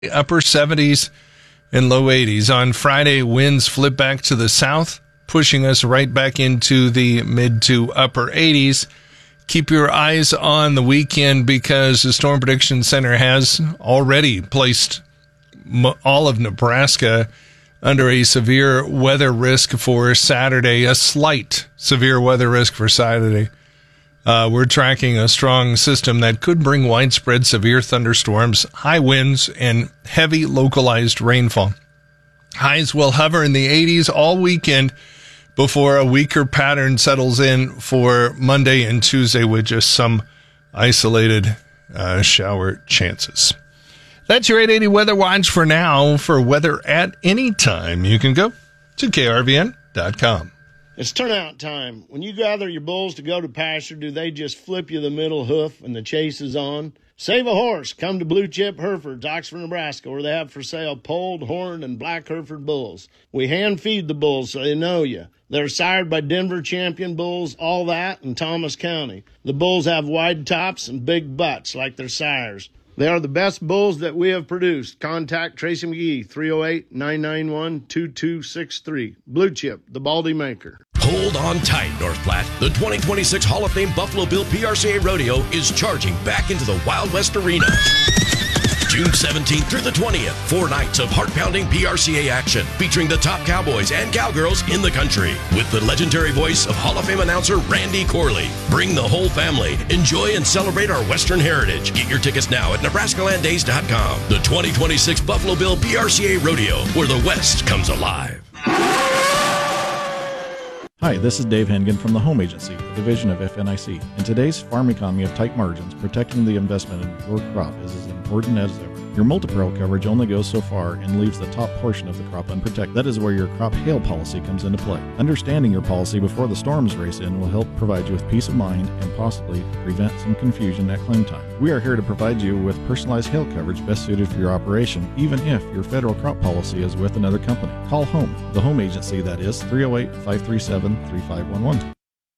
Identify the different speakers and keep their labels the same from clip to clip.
Speaker 1: upper 70s and low 80s. On Friday, winds flip back to the south, pushing us right back into the mid to upper 80s. Keep your eyes on the weekend because the Storm Prediction Center has already placed all of Nebraska under a severe weather risk for Saturday, a slight severe weather risk for Saturday. We're tracking a strong system that could bring widespread severe thunderstorms, high winds, and heavy localized rainfall. Highs will hover in the 80s all weekend before a weaker pattern settles in for Monday and Tuesday with just some isolated shower chances. That's your 880 Weather Watch for now. For weather at any time, you can go to krvn.com.
Speaker 2: It's turnout time. When you gather your bulls to go to pasture, do they just flip you the middle hoof and the chase is on? Save a horse. Come to Blue Chip Herefords, Oxford, Nebraska, where they have for sale polled, horned, and black Hereford bulls. We hand feed the bulls so they know you. They're sired by Denver champion bulls, all that, in Thomas County. The bulls have wide tops and big butts like their sires. They are the best bulls that we have produced. Contact Tracy McGee, 308-991-2263. Blue Chip, the Baldy Maker.
Speaker 3: Hold on tight, North Platte. The 2026 Hall of Fame Buffalo Bill PRCA Rodeo is charging back into the Wild West Arena. June 17th through the 20th, 4 nights of heart-pounding PRCA action featuring the top cowboys and cowgirls in the country with the legendary voice of Hall of Fame announcer Randy Corley. Bring the whole family. Enjoy and celebrate our Western heritage. Get your tickets now at NebraskaLandDays.com. The 2026 Buffalo Bill PRCA Rodeo, where the West comes alive.
Speaker 4: Hi, this is Dave Hengen from the Home Agency, a division of FNIC. In today's farm economy of tight margins, protecting the investment in your crop is as important as ever. Your multi-peril coverage only goes so far and leaves the top portion of the crop unprotected. That is where your crop hail policy comes into play. Understanding your policy before the storms race in will help provide you with peace of mind and possibly prevent some confusion at claim time. We are here to provide you with personalized hail coverage best suited for your operation, even if your federal crop policy is with another company. Call Home, the Home Agency, that is 308-537-3511.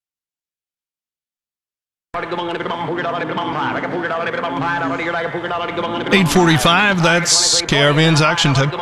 Speaker 1: 8:45, that's KRVN's Action Time.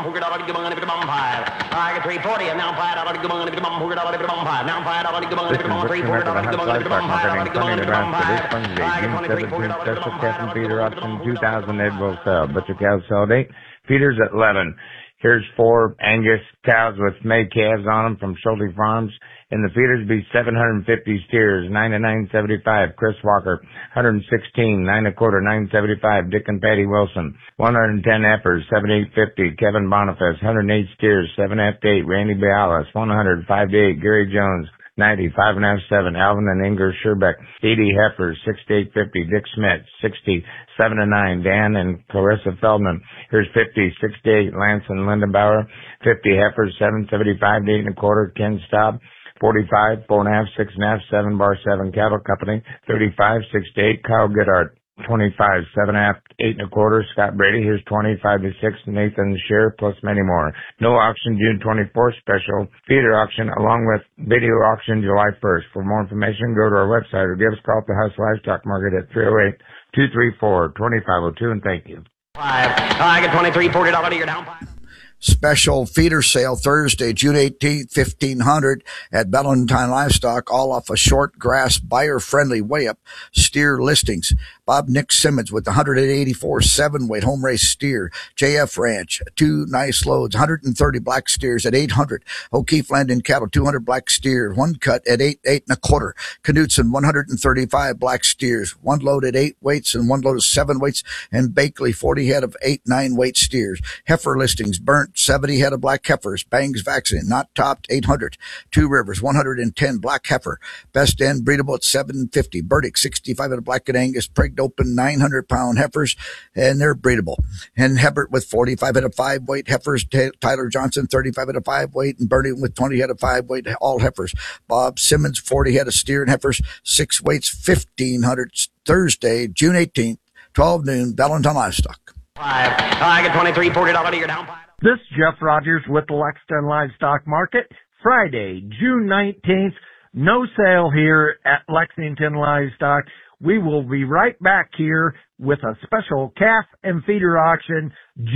Speaker 5: Special Captain Feeder Auction 2000 Edville sale. Butcher cows sell date. Feeders at 11. Here's 4 Angus cows with May calves on them from Schulte Farms. In the feeders be 750 steers, 9 to 975. Chris Walker, 116, 9 a quarter, 975. Dick and Patty Wilson, 110 heifers, 7850. Kevin Boniface, 108 steers, 7 F to 8. Randy Bialas, 100, 5 to 8. Gary Jones, 90, 5 and a half, 7. Alvin and Inger Sherbeck, 80 heifers, 6 to 850. Dick Smith, 60, 7 to 9. Dan and Clarissa Feldman, here's 50, 6 to 8. Lance and Linda Bauer, 50 heifers, 775 to 8 and a quarter. Ken Staub, 45, 4 and a half, 6 and a half, 7 bar 7 cattle company, 35, 6 to 8. Kyle Goodhart, 25, 7 and a half, 8 and a quarter. Scott Brady, here's 25 to 6. Nathan Shear, plus many more. No auction June 24th, special feeder auction along with video auction July 1st. For more information, go to our website or give us a call at the House Livestock Market at 308-234-2502, and thank you.
Speaker 6: I get $23, $40 you're down.
Speaker 7: Special feeder sale Thursday, June 18th, 1500 at Valentine Livestock, all off a short grass, buyer-friendly weigh-up steer listings. Bob Nick Simmons with 184 7-weight home race steer. JF Ranch, 2 nice loads, 130 black steers at 800. O'Keefe Landon Cattle, 200 black steers, 1 cut at 8 and a quarter. Knutson, 135 black steers, 1 load at 8 weights and 1 load of 7 weights. And Bakley, 40 head of 8, 9 weight steers. Heifer listings, Burnt, 70 head of black heifers. Bangs vaccine, not topped, 800. Two Rivers, 110 black heifer. Best end, breedable at 750. Burdick, 65 head of black and Angus. Pregnant open, 900-pound heifers, and they're breedable. And Hebert with 45 head of 5-weight heifers. Tyler Johnson, 35 head of 5-weight. And Bernie with 20 head of 5-weight, all heifers. Bob Simmons, 40 head of steer and heifers. 6 weights, 1,500. Thursday, June 18th, 12 noon, Valentine Livestock.
Speaker 6: I get $23, $40 you're down.
Speaker 8: This is Jeff Rogers with the Lexington Livestock Market. Friday, June 19th, no sale here at Lexington Livestock. We will be right back here with a special calf and feeder auction